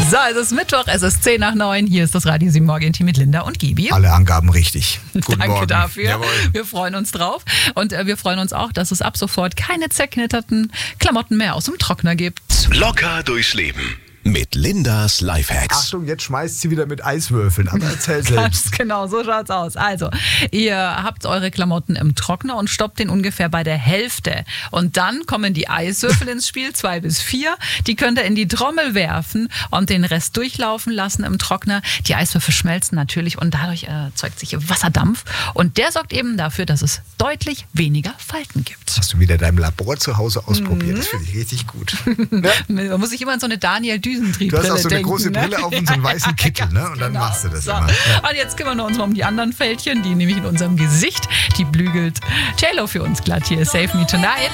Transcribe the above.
So, es ist Mittwoch, es ist 10:10. Hier ist das Radio 7 Morgen-Team mit Linda und Gibi. Alle Angaben richtig. Guten Danke Morgen. dafür. Jawohl. Wir freuen uns drauf. Und wir freuen uns auch, dass es ab sofort keine zerknitterten Klamotten mehr aus dem Trockner gibt. Locker durchs Leben mit Lindas Lifehacks. Achtung, jetzt schmeißt sie wieder mit Eiswürfeln. Aber erzähl selbst. Ganz genau, so schaut's aus. Also, ihr habt eure Klamotten im Trockner und stoppt den ungefähr bei der Hälfte. Und dann kommen die Eiswürfel ins Spiel, 2 bis 4. Die könnt ihr in die Trommel werfen und den Rest durchlaufen lassen im Trockner. Die Eiswürfel schmelzen natürlich und dadurch erzeugt sich Wasserdampf. Und der sorgt eben dafür, dass es deutlich weniger Falten gibt. Hast du wieder deinem Labor zu Hause ausprobiert? Das finde ich richtig gut. Ja? Man muss sich immer an so eine Daniel-Düsentrieb-Brille Du hast auch so eine denken, große ne? Brille auf und so einen weißen Kittel, ne? Und dann Genau. machst du das So. immer. Ja. Und jetzt kümmern wir uns mal um die anderen Fältchen, die nämlich in unserem Gesicht, die blügelt J-Lo für uns glatt hier. Save Me Tonight.